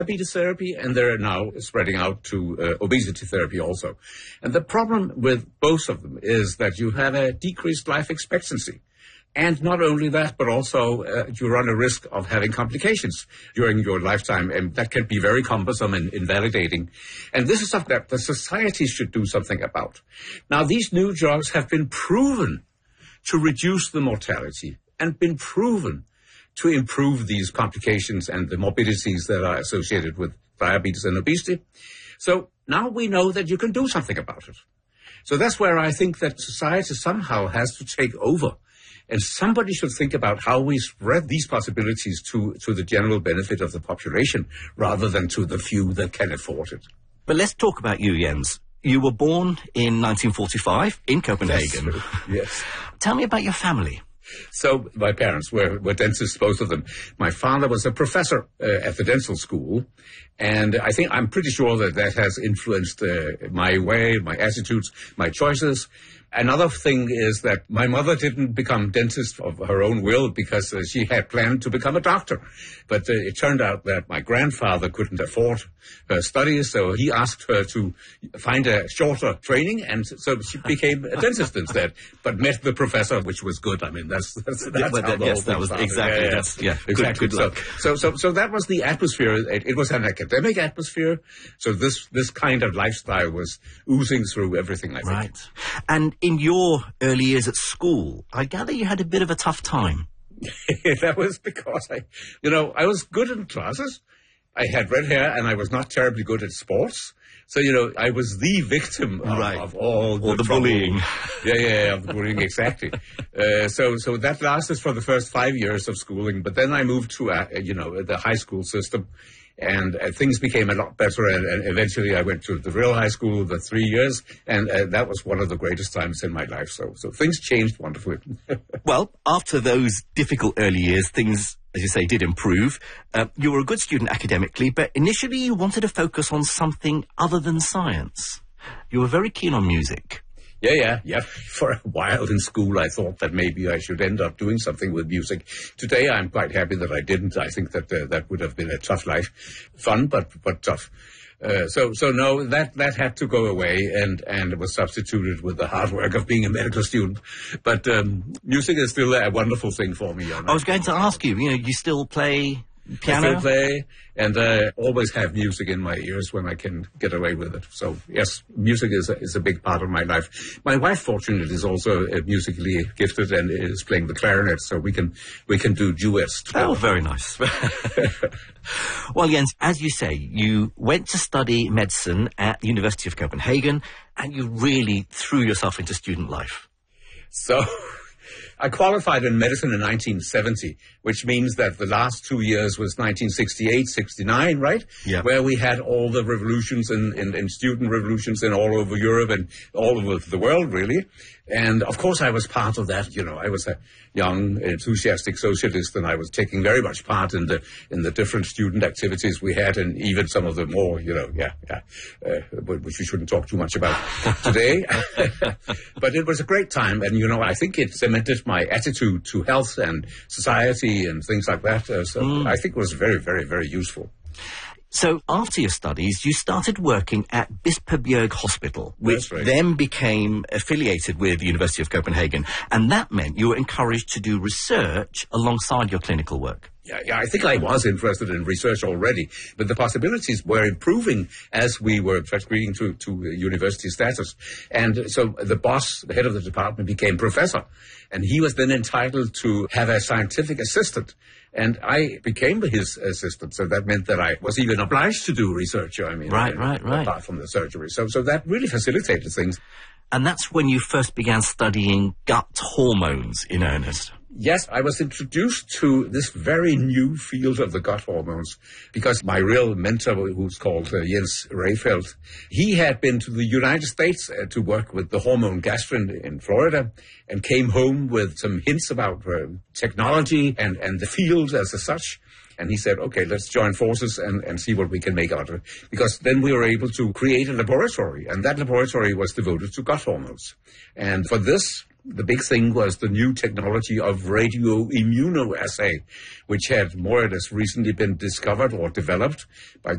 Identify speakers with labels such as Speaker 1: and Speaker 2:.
Speaker 1: diabetes therapy, and they're now spreading out to obesity therapy also. And the problem with both of them is that you have a decreased life expectancy. And not only that, but also you run a risk of having complications during your lifetime, and that can be very cumbersome and invalidating. And this is something that the society should do something about. Now, these new drugs have been proven to reduce the mortality and been proven to improve these complications and the morbidities that are associated with diabetes and obesity. So now we know that you can do something about it. So that's where I think that society somehow has to take over. And somebody should think about how we spread these possibilities to the general benefit of the population rather than to the few that can afford it.
Speaker 2: But let's talk about you, Jens. You were born in 1945 in Copenhagen.
Speaker 1: That's true. Yes.
Speaker 2: Tell me about your family.
Speaker 1: So my parents were dentists, both of them. My father was a professor at the dental school, and I'm pretty sure that has influenced my way, my attitudes, my choices. Another thing is that my mother didn't become dentist of her own will because she had planned to become a doctor. But it turned out that my grandfather couldn't afford her studies, so he asked her to find a shorter training, and so she became a dentist instead, but met the professor, which was good. I mean, that's how the whole thing
Speaker 2: was
Speaker 1: started.
Speaker 2: exactly.
Speaker 1: Yeah. Exactly.
Speaker 2: Good luck.
Speaker 1: So that was the atmosphere. It was an academic atmosphere. So this kind of lifestyle was oozing through everything, I think.
Speaker 2: Right. And in your early years at school, I gather you had a bit of a tough time.
Speaker 1: That was because I was good in classes. I had red hair and I was not terribly good at sports. So, I was the victim of all the
Speaker 2: bullying.
Speaker 1: Yeah, of the bullying, exactly. So that lasted for the first 5 years of schooling. But then I moved to, the high school system. And things became a lot better, and eventually I went to the real high school, the 3 years, and that was one of the greatest times in my life. So things changed wonderfully.
Speaker 2: Well, after those difficult early years, things, as you say, did improve. You were a good student academically, but initially you wanted to focus on something other than science. You were very keen on music.
Speaker 1: Yeah. For a while in school, I thought that maybe I should end up doing something with music. Today, I'm quite happy that I didn't. I think that that would have been a tough life. Fun, but tough. So no, that had to go away, and it was substituted with the hard work of being a medical student. But music is still a wonderful thing for me.
Speaker 2: I was going to ask you, you still play piano?
Speaker 1: I still play, and always have music in my ears when I can get away with it. So, yes, music is a big part of my life. My wife, fortunately, is also musically gifted and is playing the clarinet, so we can do duets together.
Speaker 2: Oh, very nice. Well, Jens, as you say, you went to study medicine at the University of Copenhagen, and you really threw yourself into student life.
Speaker 1: So I qualified in medicine in 1970, which means that the last 2 years was 1968, 69, right?
Speaker 2: Yeah.
Speaker 1: Where we had all the revolutions and student revolutions in all over Europe and all over the world, really. And, of course, I was part of that. I was a young, enthusiastic socialist, and I was taking very much part in the different student activities we had, and even some of the more, which we shouldn't talk too much about today. But it was a great time, and, I think it cemented my attitude to health and society and things like that. I think it was very, very, very useful.
Speaker 2: So after your studies, you started working at Bispebjerg Hospital, which
Speaker 1: That's right.
Speaker 2: then became affiliated with the University of Copenhagen. And that meant you were encouraged to do research alongside your clinical work.
Speaker 1: Yeah, I think I was interested in research already, but the possibilities were improving as we were transferring to university status. And so the head of the department, became professor, and he was then entitled to have a scientific assistant. And I became his assistant, so that meant that I was even obliged to do research.
Speaker 2: Right.
Speaker 1: Apart from the surgery. So that really facilitated things.
Speaker 2: And that's when you first began studying gut hormones in earnest.
Speaker 1: Yes, I was introduced to this very new field of the gut hormones because my real mentor, who's called Jens Rehfeldt, he had been to the United States to work with the hormone gastrin in Florida and came home with some hints about technology and the field as such. And he said, okay, let's join forces and see what we can make out of it. Because then we were able to create a laboratory, and that laboratory was devoted to gut hormones. And for this, the big thing was the new technology of radioimmunoassay, which had more or less recently been discovered or developed by